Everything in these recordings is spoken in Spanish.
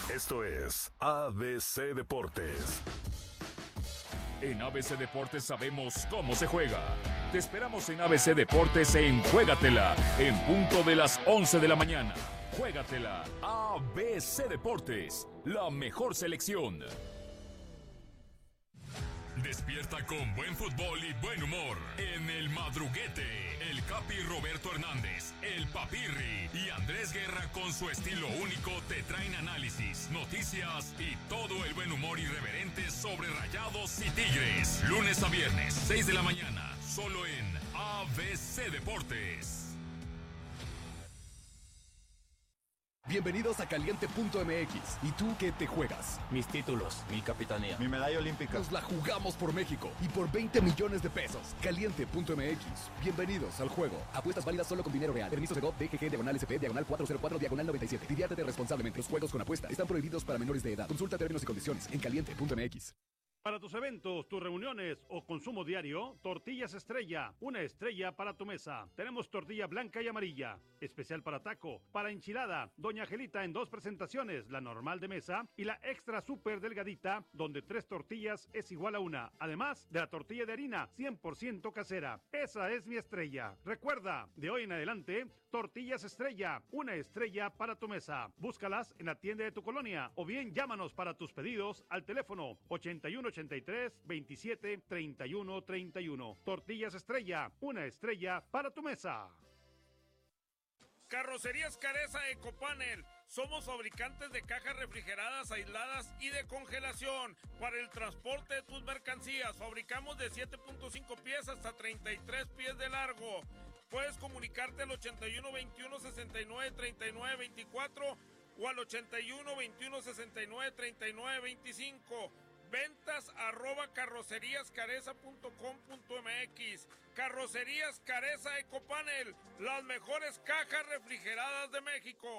Esto es ABC Deportes. En ABC Deportes sabemos cómo se juega. Te esperamos en ABC Deportes en Juégatela, en punto de las 11 de la mañana. Juégatela, ABC Deportes, la mejor selección. Despierta con buen fútbol y buen humor. En El Madruguete, el Capi Roberto Hernández, el Papirri y Andrés Guerra con su estilo único te traen análisis, noticias y todo el buen humor irreverente sobre Rayados y Tigres. Lunes a viernes, 6 de la mañana, solo en ABC Deportes. Bienvenidos a Caliente.mx. ¿Y tú qué te juegas? Mis títulos, mi capitanía, mi medalla olímpica. Nos la jugamos por México y por 20 millones de pesos. Caliente.mx. Bienvenidos al juego. Apuestas válidas solo con dinero real. Permiso Segov, DGG, /SP, /404, /97. Diviértete responsablemente. Los juegos con apuesta están prohibidos para menores de edad. Consulta términos y condiciones en Caliente.mx. Para tus eventos, tus reuniones o consumo diario, Tortillas Estrella, una estrella para tu mesa. Tenemos tortilla blanca y amarilla, especial para taco, para enchilada, Doña Angelita en 2 presentaciones, la normal de mesa y la extra súper delgadita, donde 3 tortillas es igual a 1, además de la tortilla de harina 100% casera. Esa es mi estrella. Recuerda, de hoy en adelante, Tortillas Estrella, una estrella para tu mesa. Búscalas en la tienda de tu colonia o bien llámanos para tus pedidos al teléfono 8183-27-3131. Tortillas Estrella, una estrella para tu mesa. Carrocerías Careza Ecopanel. Somos fabricantes de cajas refrigeradas, aisladas y de congelación para el transporte de tus mercancías. Fabricamos de 7.5 pies hasta 33 pies de largo. Puedes comunicarte al 81 21 69 39 24 o al 81 21 69 39 25. Ventas @carroceríascareza.com.mx. Carrocerías Careza Ecopanel, las mejores cajas refrigeradas de México.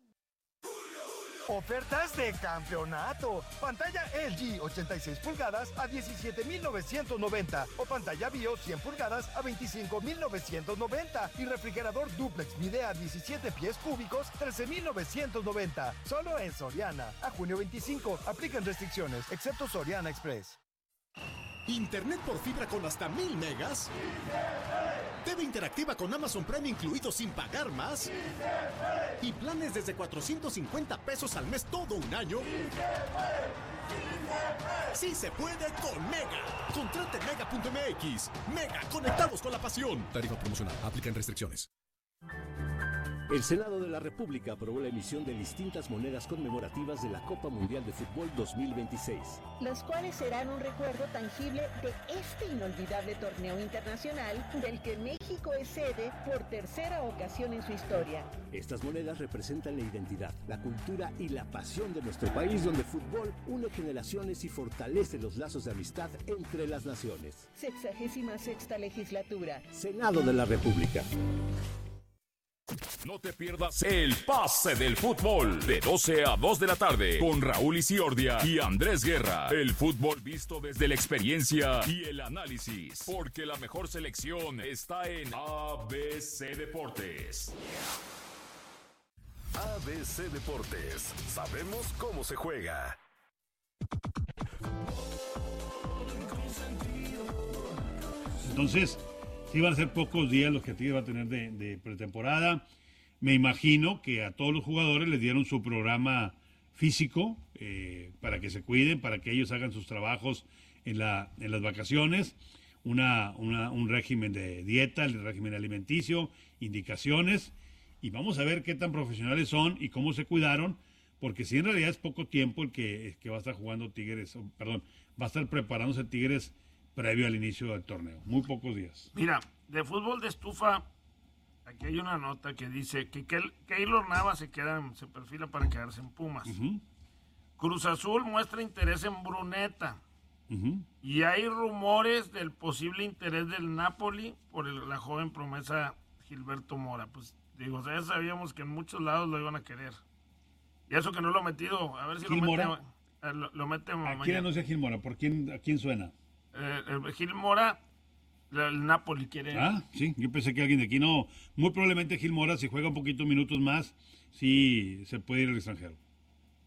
Ofertas de campeonato. Pantalla LG 86 pulgadas a 17,990 o pantalla Bio 100 pulgadas a 25,990 y refrigerador dúplex Midea 17 pies cúbicos 13,990. Solo en Soriana. A junio 25. Aplican restricciones, excepto Soriana Express. Internet por fibra con hasta 1000 megas. TV interactiva con Amazon Prime incluido sin pagar más. Y planes desde 450 pesos al mes todo un año. Sí se puede con Mega. Contrate Mega.mx. Mega, conectados con la pasión. Tarifa promocional. Aplican restricciones. El Senado de la República aprobó la emisión de distintas monedas conmemorativas de la Copa Mundial de Fútbol 2026. Los cuales serán un recuerdo tangible de este inolvidable torneo internacional del que México es sede por tercera ocasión en su historia. Estas monedas representan la identidad, la cultura y la pasión de nuestro país, donde el fútbol une generaciones y fortalece los lazos de amistad entre las naciones. 66ª legislatura. Senado de la República. No te pierdas el pase del fútbol de 12 a 2 de la tarde con Raúl Isiordia y Andrés Guerra. El fútbol visto desde la experiencia y el análisis, porque la mejor selección está en ABC Deportes. ABC Deportes, sabemos cómo se juega. Entonces, sí van a ser pocos días los que Tigres va a tener de pretemporada. Me imagino que a todos los jugadores les dieron su programa físico para que se cuiden, para que ellos hagan sus trabajos en las vacaciones. Un régimen de dieta, el régimen alimenticio, indicaciones. Y vamos a ver qué tan profesionales son y cómo se cuidaron, porque si en realidad es poco tiempo el que va a estar jugando Tigres, va a estar preparándose Tigres previo al inicio del torneo. Muy pocos días. Mira, de fútbol de estufa, aquí hay una nota que dice que Keylor Navas se perfila para quedarse en Pumas. Uh-huh. Cruz Azul muestra interés en Bruneta. Uh-huh. Y hay rumores del posible interés del Napoli por la joven promesa Gilberto Mora. Pues digo, ya sabíamos que en muchos lados lo iban a querer. Y eso que no lo ha metido, a ver si Gil lo mete, Mora. Lo mete mañana. ¿A quién anuncia Gil Mora? ¿A quién suena? Gil Mora, el Napoli quiere. Ah, sí, yo pensé que alguien de aquí no. Muy probablemente Gil Mora, si juega un poquito minutos más, sí se puede ir al extranjero.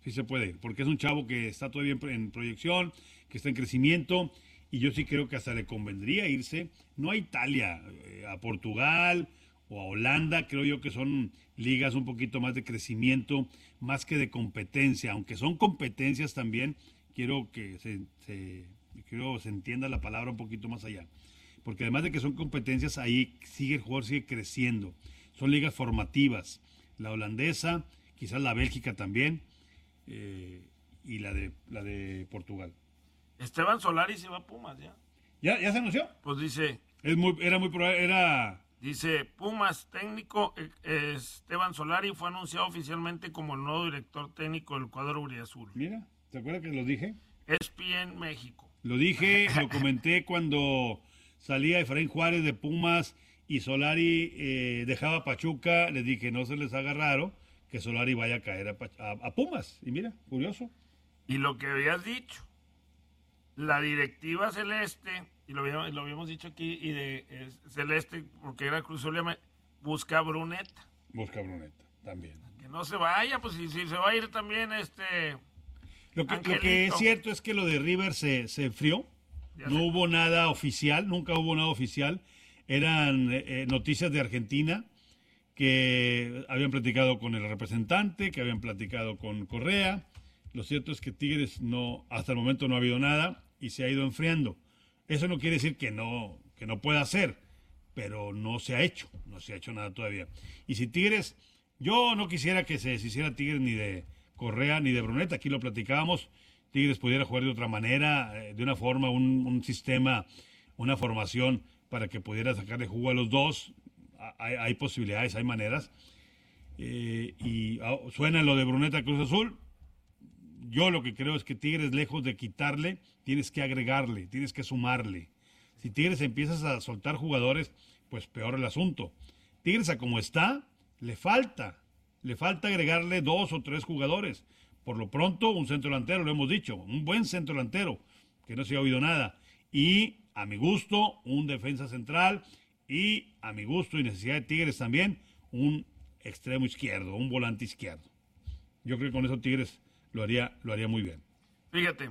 Sí se puede ir, porque es un chavo que está todavía en proyección, que está en crecimiento, y yo sí creo que hasta le convendría irse, no a Italia, a Portugal o a Holanda, creo yo que son ligas un poquito más de crecimiento, más que de competencia, aunque son competencias también, quiero que se entienda la palabra un poquito más allá, porque además de que son competencias, ahí el jugador sigue creciendo, son ligas formativas, la holandesa, quizás la Bélgica también, y la de Portugal. Esteban Solari se va a Pumas, ¿ya? ¿Ya se anunció? Pues dice... Era muy probable, Dice, Pumas técnico, Esteban Solari fue anunciado oficialmente como el nuevo director técnico del cuadro auriazul. Mira, ¿te acuerdas que lo dije? ESPN México. Lo dije, lo comenté cuando salía Efraín Juárez de Pumas y Solari dejaba Pachuca, les dije, no se les haga raro que Solari vaya a caer a Pumas. Y mira, curioso. Y lo que habías dicho, la directiva celeste, y lo habíamos dicho aquí, y de celeste, porque era Cruz Azul, busca a Bruneta. Busca a Bruneta, también. Que no se vaya, pues si se va a ir también Lo que es cierto es que lo de River se enfrió. No hubo nada oficial, nunca hubo nada oficial. Eran noticias de Argentina que habían platicado con el representante, que habían platicado con Correa. Lo cierto es que Tigres hasta el momento no ha habido nada y se ha ido enfriando. Eso no quiere decir que no pueda ser, pero no se ha hecho nada todavía. Y si Tigres, yo no quisiera que se deshiciera Tigres ni de Correa ni de Bruneta, aquí lo platicábamos, Tigres pudiera jugar de otra manera, de una forma, un sistema, una formación para que pudiera sacarle jugo a los dos. Hay posibilidades, hay maneras. Y suena lo de Bruneta Cruz Azul. Yo lo que creo es que Tigres, lejos de quitarle, tienes que agregarle, tienes que sumarle. Si Tigres empiezas a soltar jugadores, pues peor el asunto. Tigres, a como está, le falta agregarle 2 o 3 jugadores. Por lo pronto, un centro delantero, lo hemos dicho, un buen centro delantero, que no se ha oído nada. Y, a mi gusto, un defensa central. Y, a mi gusto y necesidad de Tigres también, un extremo izquierdo, un volante izquierdo. Yo creo que con eso Tigres lo haría muy bien. Fíjate,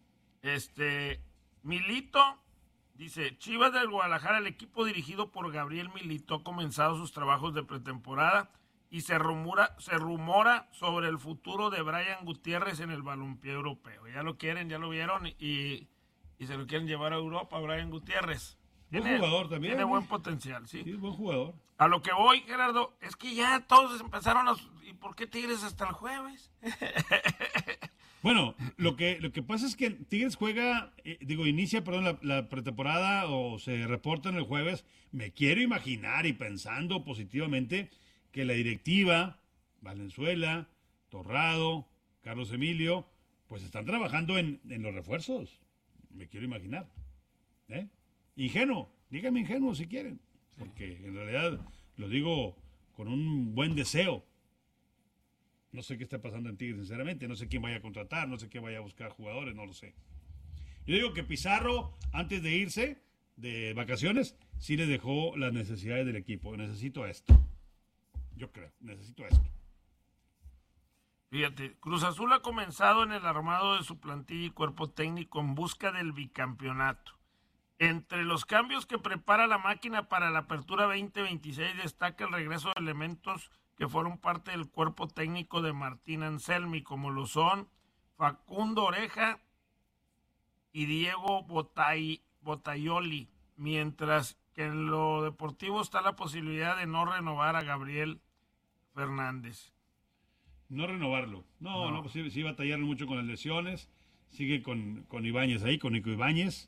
Milito dice, Chivas del Guadalajara, el equipo dirigido por Gabriel Milito, ha comenzado sus trabajos de pretemporada y se rumora sobre el futuro de Brian Gutiérrez en el balompié europeo. Ya lo vieron y se lo quieren llevar a Europa, Brian Gutiérrez. Buen jugador también. Tiene buen potencial, ¿sí? Sí, buen jugador. A lo que voy, Gerardo, es que ya todos empezaron ¿y por qué Tigres hasta el jueves? Bueno, lo que pasa es que Tigres inicia la pretemporada o se reporta en el jueves. Me quiero imaginar y pensando positivamente que la directiva, Valenzuela, Torrado, Carlos Emilio, pues están trabajando en los refuerzos. Me quiero imaginar. Ingenuo, dígame ingenuo si quieren, porque en realidad lo digo con un buen deseo. No sé qué está pasando en Tigres, sinceramente. No sé quién vaya a contratar, no sé quién vaya a buscar jugadores, no lo sé. Yo digo que Pizarro, antes de irse de vacaciones, sí le dejó las necesidades del equipo. Necesito esto. Yo creo, necesito esto. Fíjate, Cruz Azul ha comenzado en el armado de su plantilla y cuerpo técnico en busca del bicampeonato. Entre los cambios que prepara la máquina para la apertura 2026 destaca el regreso de elementos que fueron parte del cuerpo técnico de Martín Anselmi, como lo son Facundo Oreja y Diego Botaioli, mientras que en lo deportivo está la posibilidad de no renovar a Gabriel Fernández. No renovarlo. No, pues sí batallaron mucho con las lesiones. Sigue con Ibáñez ahí, con Nico Ibáñez.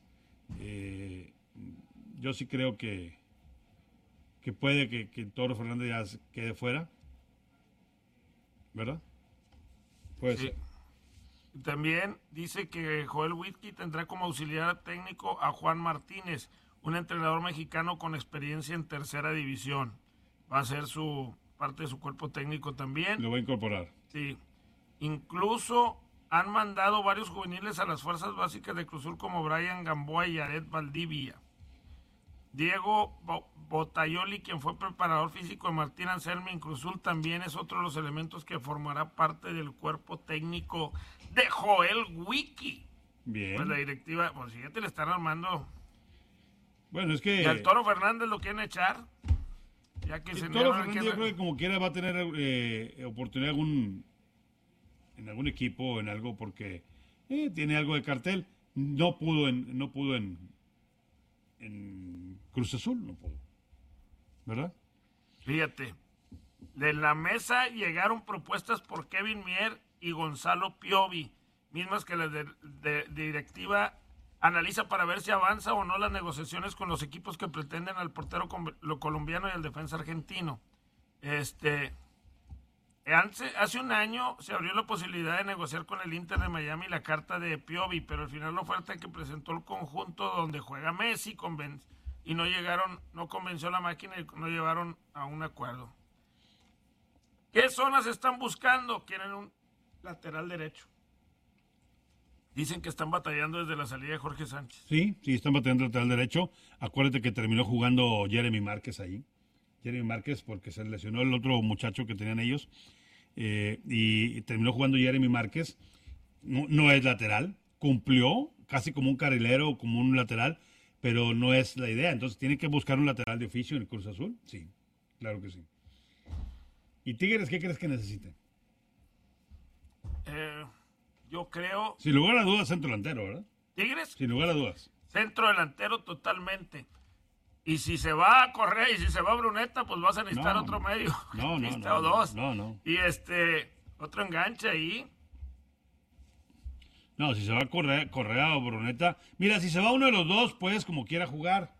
Yo sí creo que puede que Toro Fernández ya quede fuera, ¿verdad? Puede ser. También dice que Joel Whitky tendrá como auxiliar técnico a Juan Martínez, un entrenador mexicano con experiencia en tercera división. Va a ser parte de su cuerpo técnico también. Lo va a incorporar. Sí. Incluso han mandado varios juveniles a las fuerzas básicas de Cruz Azul como Brian Gamboa y Yaret Valdivia. Diego Botayoli, quien fue preparador físico de Martín Anselmi en Cruz Azul, también es otro de los elementos que formará parte del cuerpo técnico de Joel Wiki. Bien. Pues la directiva, pues fíjate, le están armando. Bueno, es que... Y al Toro Fernández lo quieren echar. Ya que el Toro Fernández yo creo que como quiera va a tener oportunidad en algún equipo, en algo, porque tiene algo de cartel. No pudo en Cruz Azul, no pudo. ¿Verdad? Fíjate, de la mesa llegaron propuestas por Kevin Mier y Gonzalo Piovi, mismas que la directiva analiza para ver si avanza o no las negociaciones con los equipos que pretenden al portero colombiano y al defensa argentino. Hace un año se abrió la posibilidad de negociar con el Inter de Miami la carta de Piovi, pero al final la oferta que presentó el conjunto donde juega Messi y no convenció a la máquina y no llegaron a un acuerdo. ¿Qué zonas están buscando? Quieren un lateral derecho. Dicen que están batallando desde la salida de Jorge Sánchez. Sí, están batallando el lateral derecho. Acuérdate que terminó jugando Jeremy Márquez ahí. Jeremy Márquez porque se lesionó el otro muchacho que tenían ellos. Y terminó jugando Jeremy Márquez. No es lateral. Cumplió casi como un carrilero, como un lateral, pero no es la idea. Entonces tienen que buscar un lateral de oficio en el Cruz Azul. Sí, claro que sí. ¿Y Tigres qué crees que necesita? Yo creo... Sin lugar a dudas, centro delantero, ¿verdad? ¿Tigres? Sin lugar a dudas. Centro delantero totalmente. Y si se va a Correa y si se va a Bruneta, pues vas a necesitar otro medio. No. O dos. No. Y otro enganche ahí. No, si se va Correa o Bruneta. Mira, si se va uno de los dos, puedes como quiera jugar.